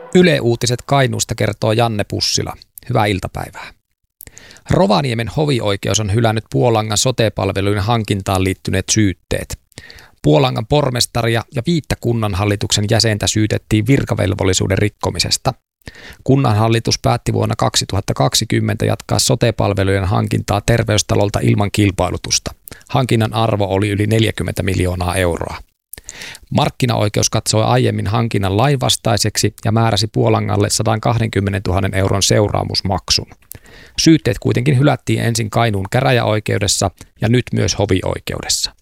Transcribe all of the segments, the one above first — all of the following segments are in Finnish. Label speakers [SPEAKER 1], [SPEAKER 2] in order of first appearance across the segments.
[SPEAKER 1] Yle Uutiset Kainuusta kertoo Janne Pussila. Hyvää iltapäivää. Rovaniemen hovioikeus on hylännyt Puolangan sote-palveluiden hankintaan liittyneet syytteet. Puolangan pormestaria ja 5 kunnanhallituksen jäsentä syytettiin virkavelvollisuuden rikkomisesta. Kunnanhallitus päätti vuonna 2020 jatkaa sote-palvelujen hankintaa Terveystalolta ilman kilpailutusta. Hankinnan arvo oli yli 40 miljoonaa euroa. Markkinaoikeus katsoi aiemmin hankinnan lainvastaiseksi ja määräsi Puolangalle 120 000 euron seuraamusmaksun. Syytteet kuitenkin hylättiin ensin Kainuun käräjäoikeudessa ja nyt myös hovioikeudessa.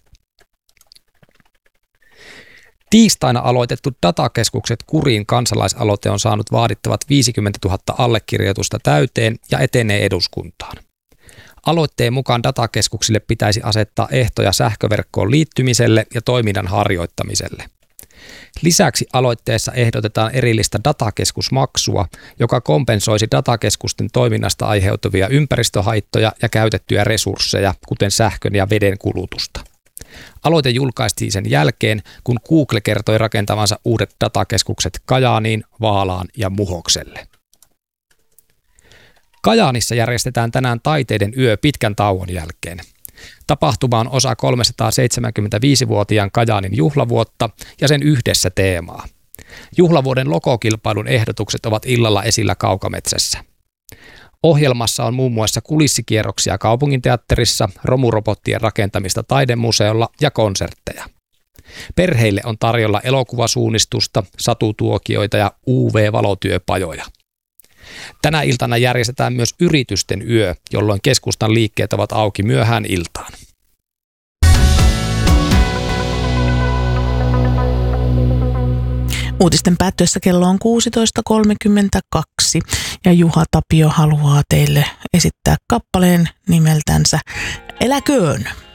[SPEAKER 1] Tiistaina aloitettu Datakeskukset kuriin kansalaisaloite on saanut vaadittavat 50 000 allekirjoitusta täyteen ja etenee eduskuntaan. Aloitteen mukaan datakeskuksille pitäisi asettaa ehtoja sähköverkkoon liittymiselle ja toiminnan harjoittamiselle. Lisäksi aloitteessa ehdotetaan erillistä datakeskusmaksua, joka kompensoisi datakeskusten toiminnasta aiheutuvia ympäristöhaittoja ja käytettyjä resursseja, kuten sähkön ja veden kulutusta. Aloite julkaistiin sen jälkeen, kun Google kertoi rakentavansa uudet datakeskukset Kajaaniin, Vaalaan ja Muhokselle. Kajaanissa järjestetään tänään taiteiden yö pitkän tauon jälkeen. Tapahtuma on osa 375-vuotiaan Kajaanin juhlavuotta ja sen yhdessä teemaa. Juhlavuoden logokilpailun ehdotukset ovat illalla esillä Kaukametsässä. Ohjelmassa on muun muassa kulissikierroksia kaupunginteatterissa, romurobottien rakentamista taidemuseolla ja konsertteja. Perheille on tarjolla elokuvasuunnistusta, satutuokioita ja UV-valotyöpajoja. Tänä iltana järjestetään myös yritysten yö, jolloin keskustan liikkeet ovat auki myöhään iltaan.
[SPEAKER 2] Uutisten päättyessä kello on 16.32 ja Juha Tapio haluaa teille esittää kappaleen nimeltänsä Eläköön.